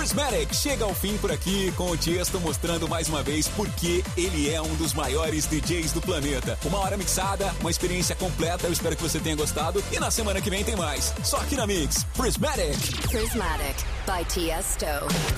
Prismatic chega ao fim por aqui, com o Tiesto mostrando mais uma vez porque ele é um dos maiores DJs do planeta. Uma hora mixada, uma experiência completa, eu espero que você tenha gostado. E na semana que vem tem mais, só aqui na Mix, Prismatic. Prismatic by Tiesto.